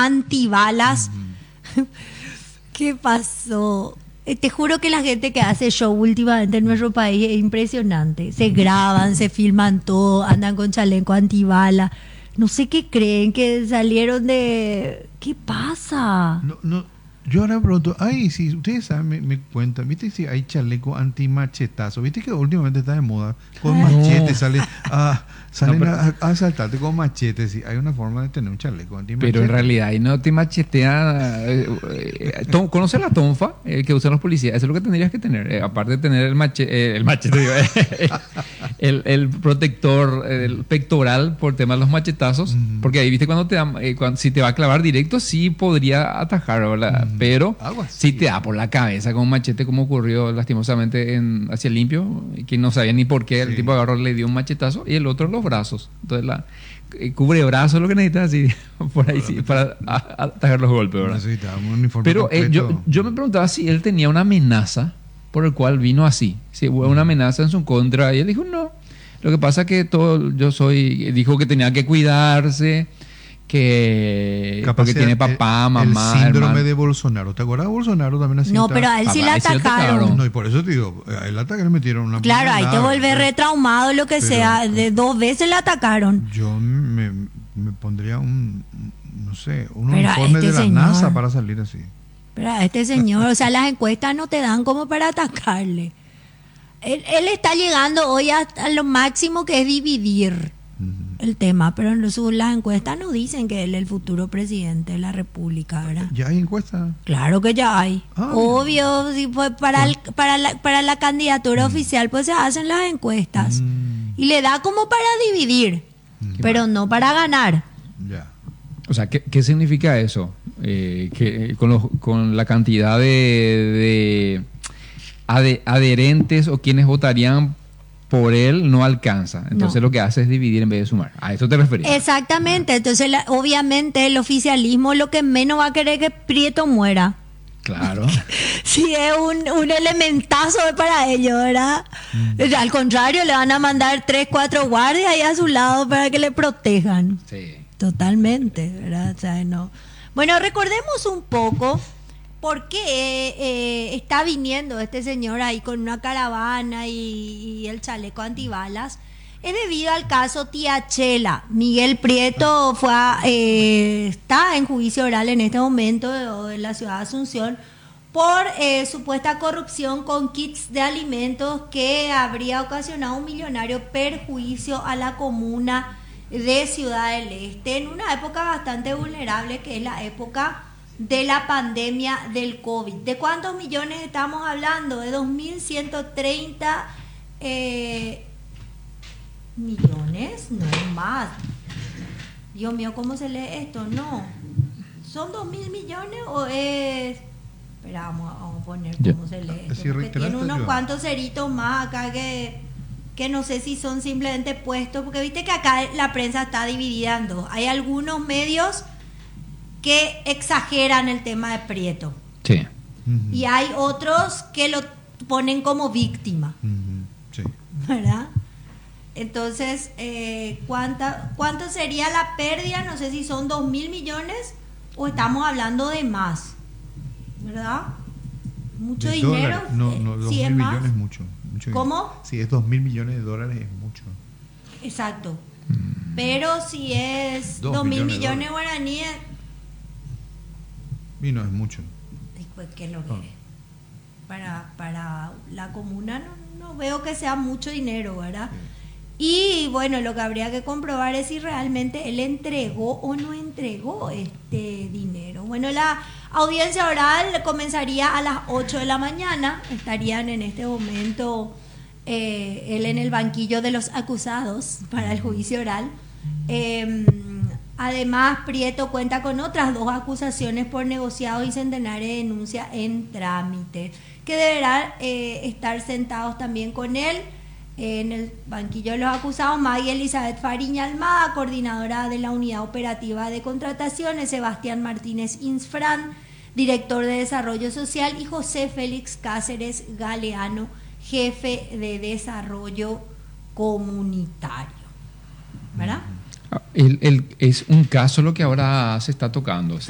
antibalas. ¿Qué pasó? Te juro que la gente que hace show últimamente en nuestro país es impresionante. Se graban, se filman todo, andan con chaleco antibala. No sé qué creen, que salieron de... ¿Qué pasa? No, yo ahora pregunto, si ustedes saben, me cuentan, ¿viste si hay chaleco anti-machetazo? ¿Viste que últimamente está de moda? Con machete salen a asaltarte con machete. Sí, hay una forma de tener un chaleco anti-machete. Pero en realidad ahí no te machetea. ¿Conoces la tonfa que usan los policías? Eso es lo que tendrías que tener. Aparte de tener el machete, digo, el protector, el pectoral por tema de los machetazos. Porque ahí, viste, cuando si te va a clavar directo, sí podría atajar, ¿verdad? Pero si te da por la cabeza con un machete, como ocurrió lastimosamente hacia el Limpio, que no sabía ni por qué, el tipo agarró, le dio un machetazo, y el otro los brazos. Entonces cubre brazos es lo que necesitas, así, por ahí sí, para atajar los golpes, ¿verdad? Necesitaba un uniforme. Pero yo me preguntaba si él tenía una amenaza por el cual vino así, si hubo una amenaza en su contra, y él dijo no. Lo que pasa es que dijo que tenía que cuidarse, que porque tiene papá, mamá, el síndrome hermano. De Bolsonaro. ¿Te acuerdas de Bolsonaro también así? No, pero a él sí le atacaron. No, y por eso te digo, a él le metieron una... Claro, ahí te vuelve retraumado, lo que sea. De 2 veces le atacaron. Yo me pondría un Pero uniforme de la señor, NASA para salir así. Pero a este señor, o sea, las encuestas no te dan como para atacarle. Él está llegando hoy a lo máximo, que es dividir el tema, pero las encuestas no dicen que él es el futuro presidente de la República, ¿verdad? ¿Ya hay encuestas? Claro que ya hay. Obvio, si fue para la candidatura oficial, pues se hacen las encuestas. Y le da como para dividir, pero no para ganar. Ya. O sea, ¿qué significa eso? Que con la cantidad de adherentes o quienes votarían por él no alcanza. Entonces lo que hace es dividir en vez de sumar. ¿A eso te referías? Exactamente. Entonces, obviamente, el oficialismo lo que menos va a querer es que Prieto muera. Claro. Sí, es un elementazo para ellos, ¿verdad? Al contrario, le van a mandar 3, 4 guardias ahí a su lado para que le protejan. Sí. Totalmente, ¿verdad? O sea, no. Bueno, recordemos un poco por qué está viniendo este señor ahí con una caravana y el chaleco antibalas. Es debido al caso Tía Chela. Miguel Prieto está en juicio oral en este momento en la ciudad de Asunción por supuesta corrupción con kits de alimentos que habría ocasionado un millonario perjuicio a la comuna de Ciudad del Este en una época bastante vulnerable, que es la época de la pandemia del COVID. ¿De cuántos millones estamos hablando? De 2.130 millones, no más. Dios mío, ¿cómo se lee esto? No. ¿Son 2.000 millones o es...? Espera, vamos a poner cómo se lee esto. Porque tiene unos cuantos ceritos más acá que no sé si son simplemente puestos, porque viste que acá la prensa está dividida en dos. Hay algunos medios que exageran el tema de Prieto. Sí. Y hay otros que lo ponen como víctima. Sí. ¿Verdad? Entonces, ¿cuánto sería la pérdida? No sé si son 2.000 millones o estamos hablando de más. ¿Verdad? Mucho de dinero. No, 2.000 millones es mucho. ¿Cómo? Si es 2.000 millones de dólares es mucho. Exacto. Pero si es 2.000 millones de guaraníes... Y no es mucho. Pues, ¿qué es lo que es? Para la comuna no veo que sea mucho dinero, ¿verdad? Sí. Y bueno, lo que habría que comprobar es si realmente él entregó o no entregó este dinero. Bueno, la audiencia oral comenzaría a las 8 de la mañana. Estarían en este momento él en el banquillo de los acusados para el juicio oral. Además, Prieto cuenta con otras 2 acusaciones por negociado y centenares de denuncias en trámite, que deberán estar sentados también con él en el banquillo de los acusados: Maggie Elizabeth Fariña Almada, coordinadora de la Unidad Operativa de Contrataciones; Sebastián Martínez Insfrán, director de Desarrollo Social; y José Félix Cáceres Galeano, jefe de Desarrollo Comunitario. ¿Verdad? Es un caso lo que ahora se está tocando.